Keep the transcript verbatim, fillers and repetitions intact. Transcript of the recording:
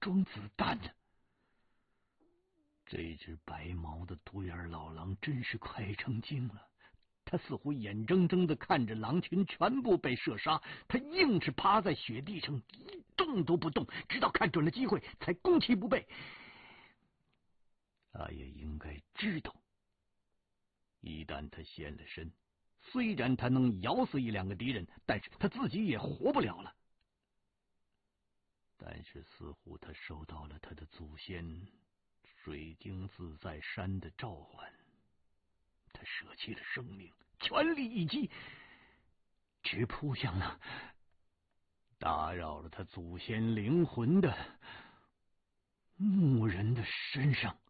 装子弹呢。这只白毛的独眼老狼真是快成精了，他似乎眼睁睁的看着狼群全部被射杀，他硬是趴在雪地上一动都不动，直到看准了机会才攻其不备。他也应该知道，一旦他现了身，虽然他能咬死一两个敌人，但是他自己也活不了了。但是似乎他受到了他的祖先水晶自在山的召唤，他舍弃了生命，全力一击，直扑向那打扰了他祖先灵魂的牧人的身上。